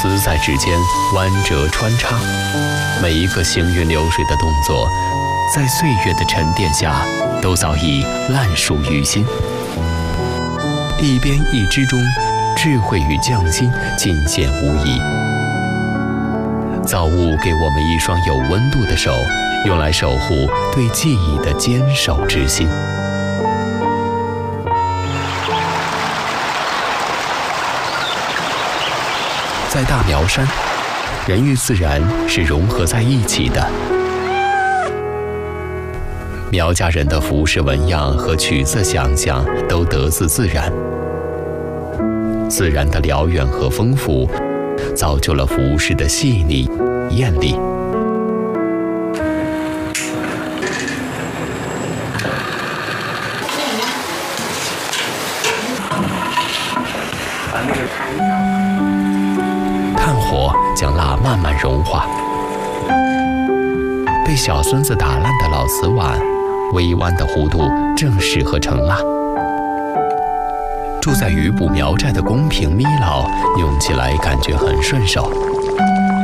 丝在指间弯折穿插，每一个行云流水的动作，在岁月的沉淀下，都早已烂熟于心。一编一织中，智慧与匠心尽显无疑。造物给我们一双有温度的手，用来守护对记忆的坚守之心。在大苗山，人与自然是融合在一起的。苗家人的服饰纹样和曲色想象都得自自然，自然的辽远和丰富，造就了服饰的细腻、艳丽。炭火将蜡慢慢融化，被小孙子打烂的老瓷碗，微弯的弧度正适合盛蜡。住在鱼埔苗寨的宫平咪老，用起来感觉很顺手。